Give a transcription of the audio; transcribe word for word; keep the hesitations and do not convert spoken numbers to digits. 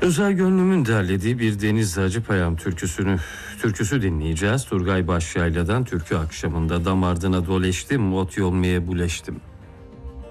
Özel Gönlüm'ün derlediği bir Deniz Hacıpayam türküsünü türküsü dinleyeceğiz. Turgay Başyayla'dan Türkü Akşamında damardına doleştim, ot yolmaya buleştim.